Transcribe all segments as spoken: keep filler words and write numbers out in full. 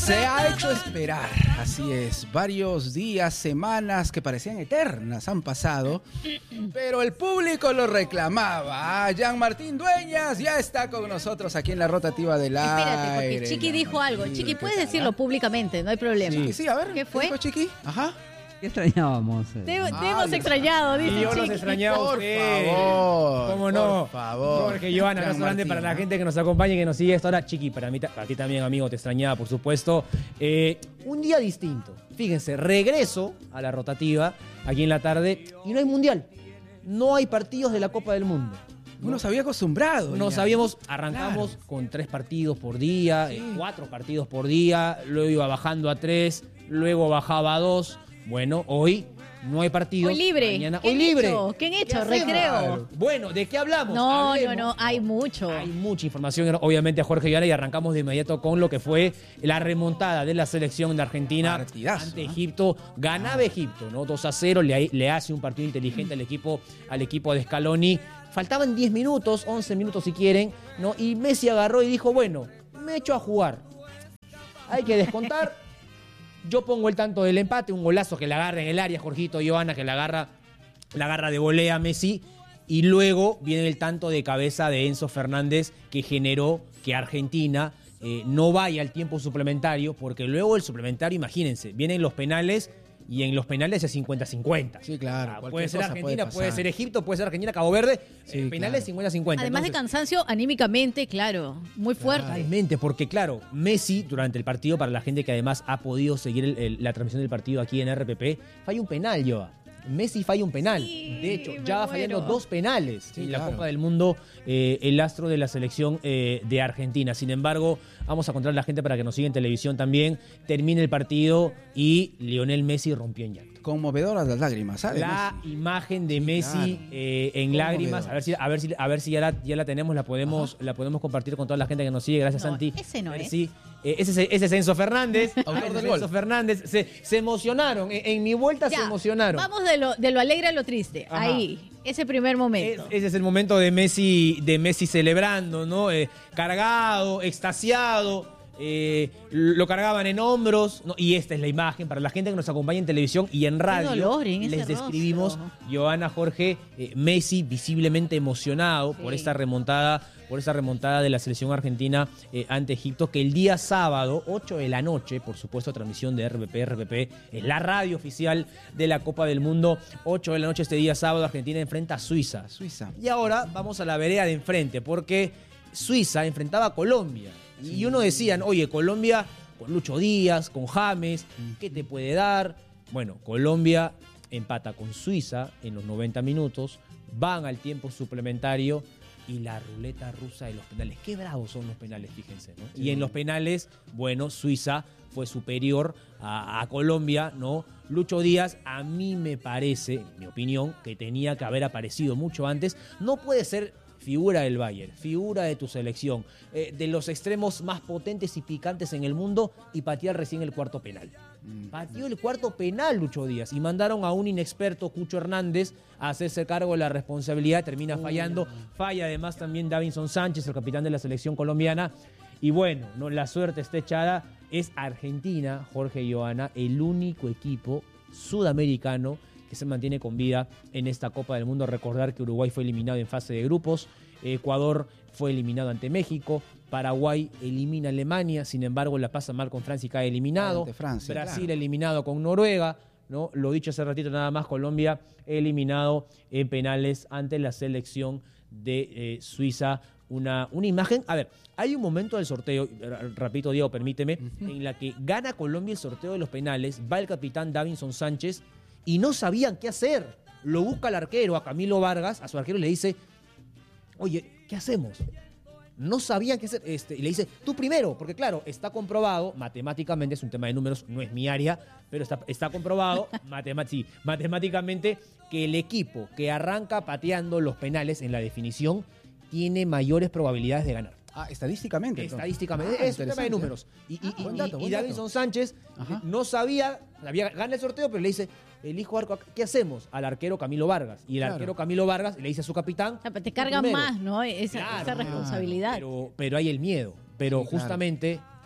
Se ha hecho esperar, así es, varios días, semanas que parecían eternas han pasado, pero el público lo reclamaba. Jean Martín Dueñas ya está con nosotros aquí en la rotativa del aire. Espérate, porque Chiqui dijo algo. Chiqui, puedes decirlo públicamente, no hay problema. Sí, sí, a ver. ¿Qué fue? ¿Qué dijo Chiqui? Ajá. ¿Qué extrañábamos? Te, te Ay, hemos extrañado, dice Y yo Chiqui. los extrañaba a Por ustedes. favor, ¿Cómo no? por favor. Jorge, Joana, Jean abrazo grande Martín, para la ¿no? gente que nos acompaña y que nos sigue a esta hora. Chiqui, para mí, para ti también, amigo, te extrañaba, por supuesto. Eh, un día distinto. Fíjense, regreso a la rotativa aquí en la tarde y no hay mundial. No hay partidos de la Copa del Mundo. Uno se había acostumbrado. Nos ya. habíamos, arrancamos Claro. con tres partidos por día, Sí. eh, cuatro partidos por día, luego iba bajando a tres, luego bajaba a dos. Bueno, hoy no hay partidos. Hoy libre. Mañana, ¿Qué hoy han libre. hecho? ¿Qué han hecho? hacemos? Recreo. Bueno, ¿de qué hablamos? No, Hablemos. no, no, hay mucho. Hay mucha información, obviamente, Jorge Joana, y arrancamos de inmediato con lo que fue la remontada de la selección de Argentina Partidazo, ante ¿eh? Egipto. Ganaba Egipto, ¿no? dos a cero, le, le hace un partido inteligente al equipo, al equipo de Scaloni. Faltaban diez minutos, once minutos si quieren, ¿no? Y Messi agarró y dijo, bueno, me echo a jugar. Hay que descontar. Yo pongo el tanto del empate, un golazo que la agarra en el área, Jorgito Joana, que la agarra, la agarra de volea Messi. Y luego viene el tanto de cabeza de Enzo Fernández que generó que Argentina eh, no vaya al tiempo suplementario, porque luego el suplementario, imagínense, vienen los penales y en los penales es cincuenta cincuenta. Sí, claro, Ah, cualquier puede ser cosa Argentina, puede puede, pasar. ser Egipto, puede ser Argentina, Cabo Verde. Sí, eh, penales claro. cincuenta cincuenta. Además de Entonces, cansancio, anímicamente, claro, muy fuerte. Totalmente, porque claro, Messi durante el partido, para la gente que además ha podido seguir el- el- la transmisión del partido aquí en R P P, falla un penal, Joa. Messi falla un penal. Sí, de hecho, me ya va muero. fallando dos penales Sí, en la claro. Copa del Mundo, eh, el astro de la selección eh, de Argentina. Sin embargo, vamos a contar a la gente para que nos siga en televisión también. Termina el partido y Lionel Messi rompió en llanto. Conmovedoras las lágrimas, ¿sabes? La Messi? imagen de Messi claro. eh, en Conmovedor. lágrimas, a ver si, a ver si, a ver si ya la, ya la tenemos, la podemos, la podemos compartir con toda la gente que nos sigue. Gracias, No, Santi. ese no es. Sí, eh, ese, es- ese es Enzo Fernández. Autor Ah, del ese es gol. Enzo Fernández. Se, se emocionaron. En, en mi vuelta se Ya, emocionaron. Vamos de lo, de lo alegre a lo triste. Ajá. Ahí, ese primer Es- momento. ese es el momento de Messi, de Messi celebrando, ¿no? Eh, cargado, extasiado. eh, lo cargaban en hombros, ¿no? Y esta es la imagen para la gente que nos acompaña en televisión y en radio. dolor en ese les describimos, rostro. Joana, Jorge, eh, Messi visiblemente emocionado Sí. por esta remontada, por esta remontada de la selección argentina eh, ante Egipto, que el día sábado, ocho de la noche, por supuesto, transmisión de R P P, R P P, es la radio oficial de la Copa del Mundo, ocho de la noche este día sábado, Argentina enfrenta a Suiza. Suiza. Y ahora vamos a la vereda de enfrente, porque Suiza enfrentaba a Colombia. Y uno decían, oye, Colombia con Lucho Díaz, con James, ¿qué te puede dar? Bueno, Colombia empata con Suiza en los noventa minutos, van al tiempo suplementario y la ruleta rusa de los penales. Qué bravos son los penales, fíjense, ¿no? Y en los penales, bueno, Suiza fue superior a, a Colombia, ¿no? Lucho Díaz, a mí me parece, en mi opinión, que tenía que haber aparecido mucho antes. No puede ser figura del Bayern, figura de tu selección, eh, de los extremos más potentes y picantes en el mundo y patear recién el cuarto penal. Pateó el cuarto penal Lucho Díaz y mandaron a un inexperto, Cucho Hernández, a hacerse cargo de la responsabilidad, termina fallando. Falla además también Davinson Sánchez, el capitán de la selección colombiana. Y bueno, no, la suerte está echada. Es Argentina, Jorge y Joana, el único equipo sudamericano que se mantiene con vida en esta Copa del Mundo. Recordar que Uruguay fue eliminado en fase de grupos, Ecuador fue eliminado ante México, Paraguay elimina a Alemania, sin embargo la pasa mal con Francia y cae eliminado, Ante Francia, Brasil claro. eliminado con Noruega, ¿no? Lo dicho hace ratito nada más, Colombia eliminado en penales ante la selección de eh, Suiza. Una, una imagen, a ver, hay un momento del sorteo, repito Diego, permíteme, uh-huh. en la que gana Colombia el sorteo de los penales, va el capitán Davinson Sánchez y no sabían qué hacer. Lo busca el arquero, a Camilo Vargas, a su arquero, y le dice, oye, ¿qué hacemos? No sabían qué hacer. Este, y le dice, tú primero, porque claro, está comprobado, matemáticamente, es un tema de números, no es mi área, pero está, está comprobado matemat- sí, matemáticamente que el equipo que arranca pateando los penales en la definición tiene mayores probabilidades de ganar. Ah, estadísticamente. entonces. Estadísticamente, Ah, es un tema de interesante. números. Y, y, Ah, y- buen dato, y buen dato. Davinson Sánchez Ajá. no sabía, había, gana el sorteo, pero le dice, elijo arco, ¿qué hacemos? Al arquero Camilo Vargas. Y el Claro. arquero Camilo Vargas le dice a su capitán, O sea, te "Tú cargan primero". más, ¿no? Esa, Claro, esa responsabilidad. Pero, pero hay el miedo. Pero Sí, claro. justamente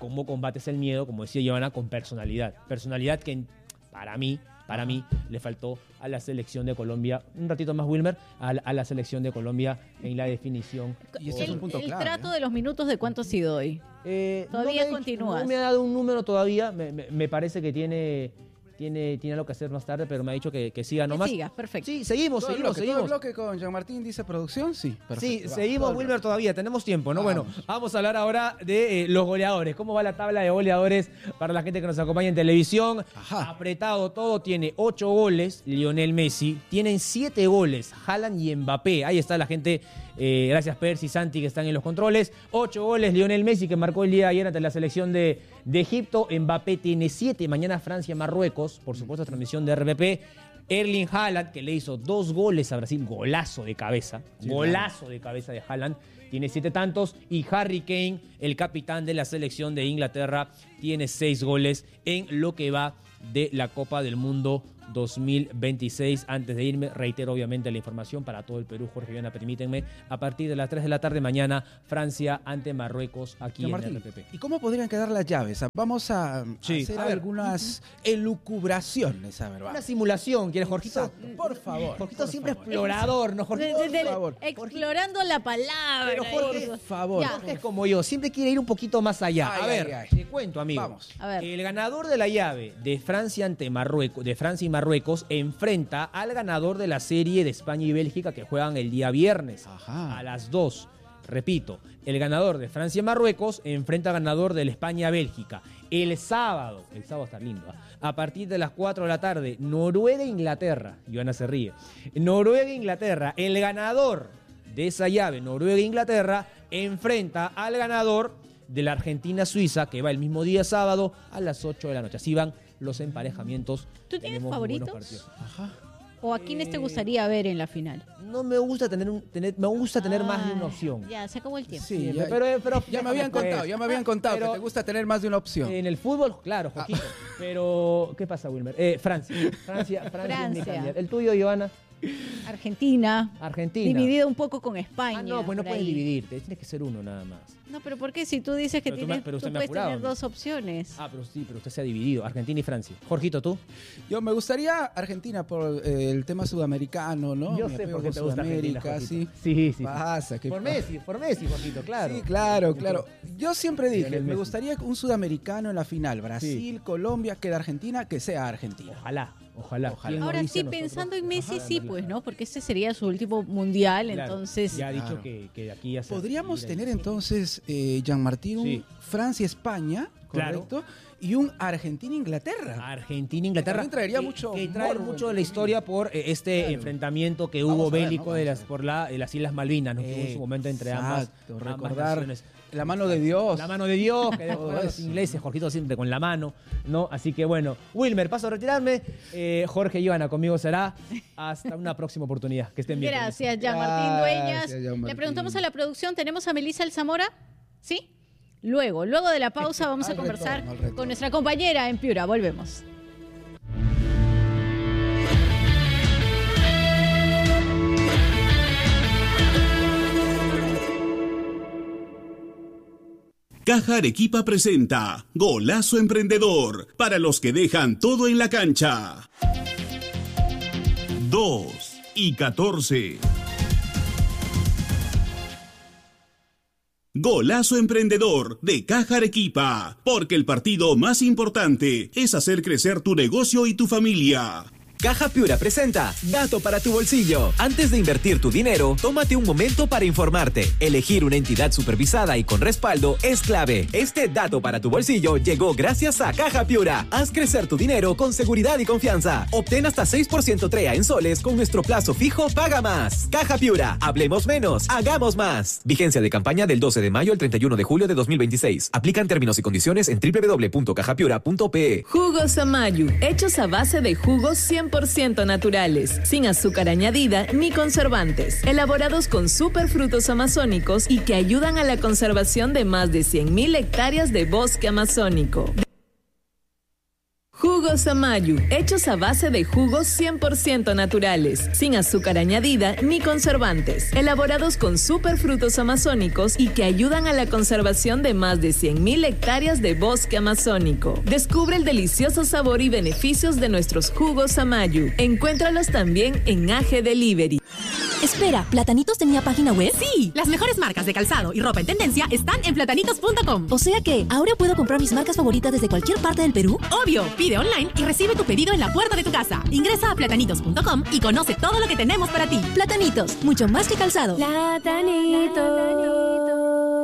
cómo combates el miedo, como decía Giovanna, con personalidad. Personalidad que para mí, para mí, le faltó a la selección de Colombia, un ratito más Wilmer, a la, a la selección de Colombia en la definición. Y este el, es un punto el clave, trato ¿eh? de los minutos, ¿de cuánto ha sido hoy? Eh, Todavía no me, continúas. No me ha dado un número todavía, me, me, me parece que tiene... Tiene, tiene algo que hacer más tarde, pero me ha dicho que, que siga nomás. Que sigas, perfecto. Sí, seguimos, Todo el seguimos, bloque, seguimos. todo el bloque con Jean Martín, dice producción, sí, perfecto. Sí, va, seguimos, todo el Wilmer, bloque. todavía, tenemos tiempo, ¿no? Bueno, Vamos. vamos a hablar ahora de eh, los goleadores. ¿Cómo va la tabla de goleadores para la gente que nos acompaña en televisión? Ajá. Apretado todo, tiene ocho goles, Lionel Messi. Tienen siete goles, Haaland y Mbappé. Ahí está la gente, eh, gracias Percy y Santi que están en los controles. Ocho goles, Lionel Messi, que marcó el día de ayer ante la selección de, de Egipto. Mbappé tiene siete, mañana Francia-Marruecos, por supuesto transmisión de R P P. Erling Haaland, que le hizo dos goles a Brasil, golazo de cabeza, Sí, golazo claro. de cabeza de Haaland, tiene siete tantos, y Harry Kane, el capitán de la selección de Inglaterra, tiene seis goles en lo que va de la Copa del Mundo dos mil veintiséis. Antes de irme, reitero obviamente la información para todo el Perú, Jorge Viana, permítanme, a partir de las tres de la tarde mañana, Francia ante Marruecos aquí Jean en Martín, R P P. ¿y cómo podrían quedar las llaves? Vamos a Sí. hacer A ver. algunas elucubraciones, a ver, Una vamos. simulación, ¿quieres, Jorgito? Exacto, por favor. Jorgito por siempre favor. explorador, ¿no, De- Jorgito? de- de- por favor. explorando la palabra. Pero, Jorge, Por favor. Ya. Jorge es como yo, siempre quiere ir un poquito más allá. Ay, a ver, ay, ay. te cuento, amigo. Vamos. A ver. El ganador de la llave de Francia ante Marruecos, de Francia y Marruecos, enfrenta al ganador de la serie de España y Bélgica que juegan el día viernes Ajá. a las dos. Repito, el ganador de Francia y Marruecos enfrenta al ganador del España-Bélgica. El sábado, el sábado está lindo, ¿ah? A partir de las cuatro de la tarde, Noruega-Inglaterra. Joana se ríe. Noruega-Inglaterra, el ganador de esa llave, Noruega-Inglaterra, enfrenta al ganador de la Argentina-Suiza, que va el mismo día sábado a las ocho de la noche. Así van los emparejamientos. ¿Tú tienes Tenemos muy buenos favoritos? partidos. Ajá. ¿O a quiénes Eh, te gustaría ver en la final? No me gusta tener, un, tener me gusta tener más de una Ay, opción. Ya, se acabó el tiempo. Sí, Sí, ya, pero, pero ya me habían pues. contado, ya me habían contado Pero- que te gusta tener más de una opción. En el fútbol, claro, Joaquito. Pero, ¿qué pasa, Wilmer? Eh, Francia. Francia, Francia es mi Francia. candidato. El tuyo, Giovanna. Argentina. Argentina. Dividido un poco con España. Ah, no, pues no por puedes ahí. dividirte. Tienes que ser uno nada más. No, pero ¿por qué? Si tú dices que Pero tú tienes, me- pero tú usted me ha puedes apurado, tener ¿no? dos opciones. Ah, pero sí, pero usted se ha dividido. Argentina y Francia. Jorgito, ¿tú? Yo me gustaría Argentina por eh, el tema sudamericano, ¿no? Yo Me sé apego por qué con te gusta Argentina, Sudamérica, Jorgito. sí. Sí, sí. Pasa, ¿qué Por pasa? Messi, por Messi, Jorgito, claro. Sí, claro, claro. Yo siempre dije, Lionel me Messi. gustaría un sudamericano en la final. Brasil, Colombia, que de Argentina, que sea Argentina. Ojalá, ojalá. Ojalá. ¿Quién nos Ahora dice sí, a nosotros? pensando en Messi, Ajá, sí, darle pues, la- ¿no? Porque este sería su último mundial, Claro, entonces... Ya ha dicho Claro. que, que de aquí ya se... Podríamos mira, tener entonces, eh, Jean Martín, un Sí. Francia-España, Claro. correcto, y un Argentina-Inglaterra. Argentina, Inglaterra. También traería que- mucho Que trae morbo, mucho de la entre historia por eh, este Claro. enfrentamiento que Vamos hubo a ver, ¿no? bélico de Vamos a las, ver. por la, de las Islas Malvinas, ¿no? Que hubo en su momento entre ambas, Exacto, ambas recordar naciones. la mano de Dios. La mano de Dios, que Todo después los eso. ingleses, Jorgito siempre con la mano, ¿no? Así que bueno, Wilmer, paso a retirarme. Eh, Jorge y Ivana, conmigo será hasta una próxima oportunidad. Que estén bien. Gracias, Jean Martín Dueñas. Gracias, Jean Le Martín. preguntamos a la producción, ¿tenemos a Melissa Alzamora? ¿Sí? Luego, luego de la pausa vamos a Al conversar retorno, al retorno. con nuestra compañera en Piura. Volvemos. Caja Arequipa presenta Golazo Emprendedor para los que dejan todo en la cancha. dos y catorce. Golazo Emprendedor de Caja Arequipa, porque el partido más importante es hacer crecer tu negocio y tu familia. Caja Piura presenta Dato para tu bolsillo. Antes de invertir tu dinero, tómate un momento para informarte. Elegir una entidad supervisada y con respaldo es clave. Este dato para tu bolsillo llegó gracias a Caja Piura. Haz crecer tu dinero con seguridad y confianza. Obtén hasta seis por ciento T R E A en soles con nuestro plazo fijo Paga Más. Caja Piura. Hablemos menos, hagamos más. Vigencia de campaña del doce de mayo al treinta y uno de julio de dos mil veintiséis. Aplican términos y condiciones en doble u doble u doble u punto caja piura punto pe e. Jugos Amayu, hechos a base de jugos cien por ciento naturales, sin azúcar añadida ni conservantes, elaborados con superfrutos amazónicos y que ayudan a la conservación de más de cien mil hectáreas de bosque amazónico. Jugos Jugos Amayu, hechos a base de jugos cien por ciento naturales, sin azúcar añadida ni conservantes, elaborados con superfrutos amazónicos y que ayudan a la conservación de más de cien mil hectáreas de bosque amazónico. Descubre el delicioso sabor y beneficios de nuestros jugos Amayu. Encuéntralos también en A G Delivery. Espera, ¿Platanitos tenía página web? Sí, las mejores marcas de calzado y ropa en tendencia están en platanitos punto com. O sea que, ¿ahora puedo comprar mis marcas favoritas desde cualquier parte del Perú? Obvio, pide online y recibe tu pedido en la puerta de tu casa. Ingresa a platanitos punto com y conoce todo lo que tenemos para ti. Platanitos, mucho más que calzado. Platanitos.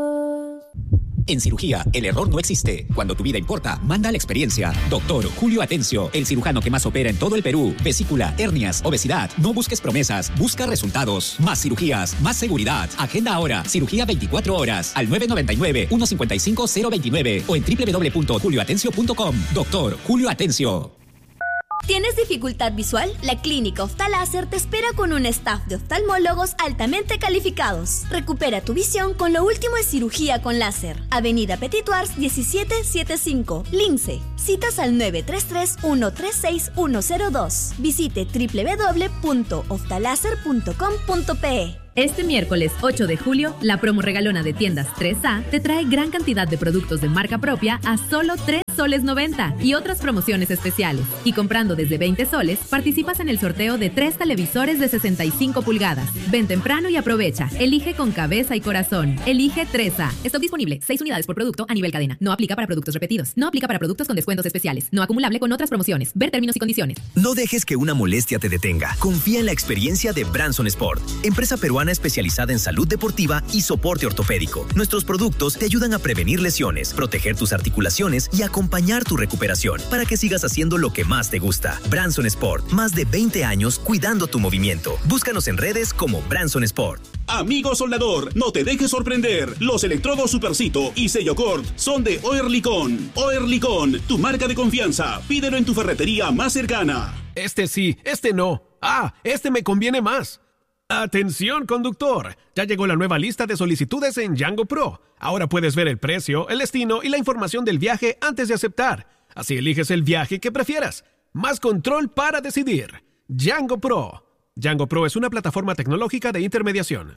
En cirugía, el error no existe. Cuando tu vida importa, manda la experiencia. Doctor Julio Atencio, el cirujano que más opera en todo el Perú. Vesícula, hernias, obesidad. No busques promesas, busca resultados. Más cirugías, más seguridad. Agenda ahora, cirugía veinticuatro horas, al nueve nueve nueve, uno cinco cinco, cero dos nueve o en doble u doble u doble u punto julio atencio punto com. Doctor Julio Atencio. ¿Tienes dificultad visual? La Clínica Oftaláser te espera con un staff de oftalmólogos altamente calificados. Recupera tu visión con lo último en cirugía con láser. Avenida Petituars diecisiete setenta y cinco, Lince. Citas al nueve tres tres, uno tres seis, uno cero dos. Visite doble u doble u doble u punto oftaláser punto com punto pe. Este miércoles ocho de julio, la promo regalona de Tiendas tres A te trae gran cantidad de productos de marca propia a solo tres soles noventa y otras promociones especiales. Y comprando desde veinte soles, participas en el sorteo de tres televisores de sesenta y cinco pulgadas. Ven temprano y aprovecha. Elige con cabeza y corazón. Elige tres A. Stock disponible. seis unidades por producto a nivel cadena. No aplica para productos repetidos. No aplica para productos con descuentos especiales. No acumulable con otras promociones. Ver términos y condiciones. No dejes que una molestia te detenga. Confía en la experiencia de Branson Sport, empresa peruana especializada en salud deportiva y soporte ortopédico. Nuestros productos te ayudan a prevenir lesiones, proteger tus articulaciones y acompañar tu recuperación para que sigas haciendo lo que más te gusta. Branson Sport, más de veinte años cuidando tu movimiento. Búscanos en redes como Branson Sport. Amigo soldador, no te dejes sorprender. Los electrodos Supercito y Sellocort son de Oerlikon. Oerlikon, tu marca de confianza. Pídelo en tu ferretería más cercana. Este sí, este no. Ah, este me conviene más. ¡Atención, conductor! Ya llegó la nueva lista de solicitudes en Django Pro. Ahora puedes ver el precio, el destino y la información del viaje antes de aceptar. Así eliges el viaje que prefieras. Más control para decidir. Django Pro. Django Pro es una plataforma tecnológica de intermediación.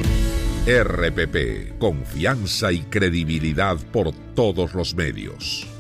R P P. Confianza y credibilidad por todos los medios.